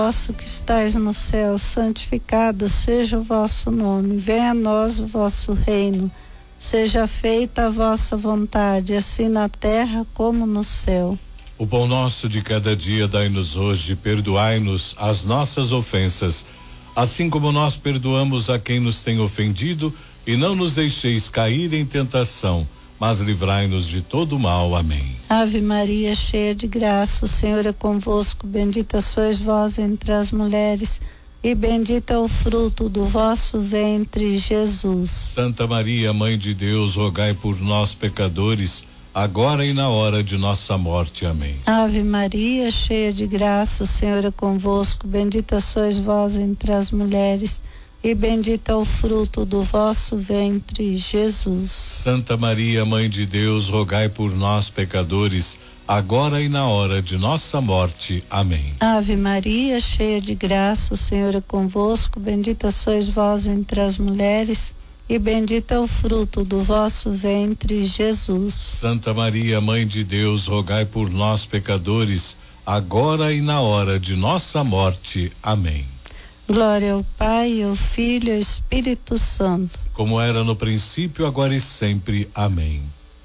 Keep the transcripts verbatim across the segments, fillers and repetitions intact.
Vosso que estais no céu, santificado seja o vosso nome. Venha a nós o vosso reino. Seja feita a vossa vontade, assim na terra como no céu. O pão nosso de cada dia dai-nos hoje, perdoai-nos as nossas ofensas, assim como nós perdoamos a quem nos tem ofendido, e não nos deixeis cair em tentação, mas livrai-nos de todo mal. Amém. Ave Maria, cheia de graça, o Senhor é convosco, bendita sois vós entre as mulheres, e bendito é o fruto do vosso ventre, Jesus. Santa Maria, Mãe de Deus, rogai por nós, pecadores, agora e na hora de nossa morte. Amém. Ave Maria, cheia de graça, o Senhor é convosco, bendita sois vós entre as mulheres, e bendito é o fruto do vosso ventre, Jesus. Santa Maria, Mãe de Deus, rogai por nós, pecadores, agora e na hora de nossa morte. Amém. Ave Maria, cheia de graça, o Senhor é convosco, bendita sois vós entre as mulheres, e bendito é o fruto do vosso ventre, Jesus. Santa Maria, Mãe de Deus, rogai por nós, pecadores, agora e na hora de nossa morte. Amém. Glória ao Pai, ao Filho e ao Espírito Santo. Como era no princípio, agora e sempre. Amém.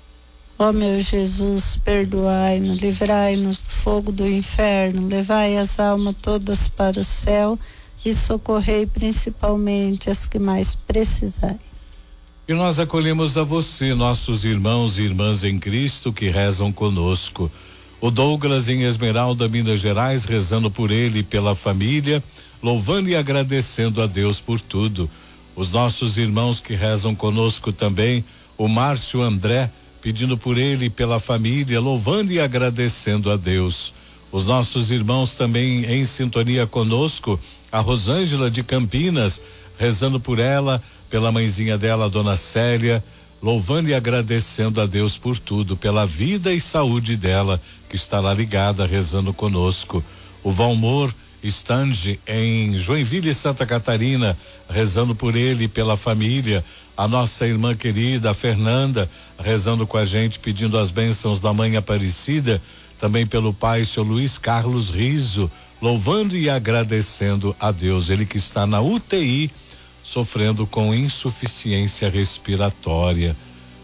Ó meu Jesus, perdoai-nos, livrai-nos do fogo do inferno, levai as almas todas para o céu e socorrei principalmente as que mais precisarem. E nós acolhemos a você, nossos irmãos e irmãs em Cristo que rezam conosco. O Douglas em Esmeralda, Minas Gerais, rezando por ele e pela família, louvando e agradecendo a Deus por tudo. Os nossos irmãos que rezam conosco também, o Márcio André, pedindo por ele e pela família, louvando e agradecendo a Deus. Os nossos irmãos também em sintonia conosco, a Rosângela de Campinas, rezando por ela, pela mãezinha dela, a dona Célia, louvando e agradecendo a Deus por tudo, pela vida e saúde dela, que está lá ligada, rezando conosco. O Valmor Stange em Joinville, Santa Catarina, rezando por ele e pela família. A nossa irmã querida, a Fernanda, rezando com a gente, pedindo as bênçãos da Mãe Aparecida, também pelo pai, seu Luiz Carlos Riso, louvando e agradecendo a Deus, ele que está na U T I, sofrendo com insuficiência respiratória.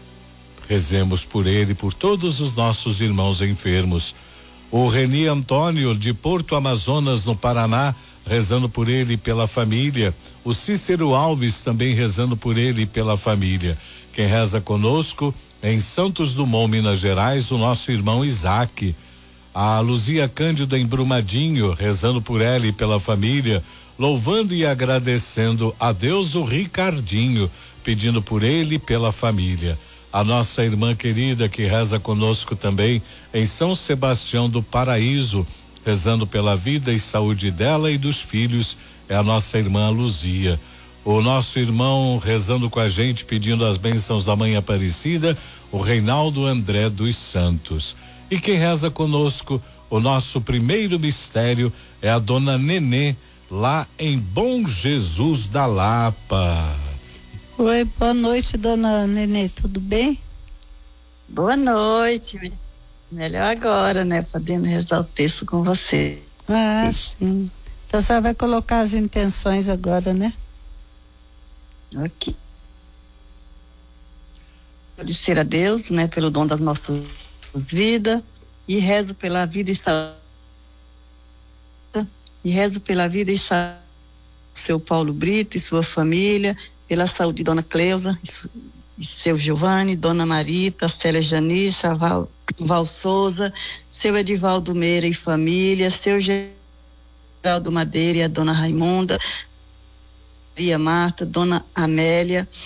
Rezemos por ele e por todos os nossos irmãos enfermos. O Reni Antônio de Porto Amazonas, no Paraná, rezando por ele e pela família. O Cícero Alves também rezando por ele e pela família. Quem reza conosco em Santos Dumont, Minas Gerais, o nosso irmão Isaac. A Luzia Cândida em Brumadinho, rezando por ela e pela família, louvando e agradecendo a Deus. O Ricardinho, pedindo por ele e pela família. A nossa irmã querida que reza conosco também em São Sebastião do Paraíso, rezando pela vida e saúde dela e dos filhos, é a nossa irmã Luzia. O nosso irmão rezando com a gente, pedindo as bênçãos da Mãe Aparecida, o Reinaldo André dos Santos. E quem reza conosco, o nosso primeiro mistério, é a dona Nenê, lá em Bom Jesus da Lapa. Oi, boa noite, dona Nenê, tudo bem? Boa noite, melhor agora, né, podendo rezar o texto com você. Ah, sim. Então você vai colocar as intenções agora, né? Ok. Agradecer a Deus, né, pelo dom das nossas vidas, e rezo pela vida e saúde, e rezo pela vida e saúde do seu Paulo Brito e sua família, pela saúde de dona Cleusa e seu Giovanni, dona Marita, Célia Janice, Val, Val Souza, seu Edivaldo Meira e família, seu Geraldo Madeira e a dona Raimunda, Maria Marta, dona Amélia,